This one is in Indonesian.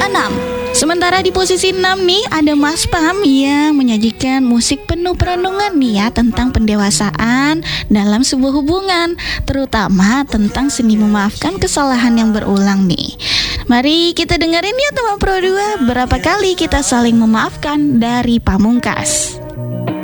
6. Sementara di posisi 6 nih ada Mas Pam yang menyajikan musik penuh perenungan nih ya tentang pendewasaan dalam sebuah hubungan, terutama tentang seni memaafkan kesalahan yang berulang nih. Mari kita dengerin ya teman Pro 2, berapa kali kita saling memaafkan dari Pamungkas.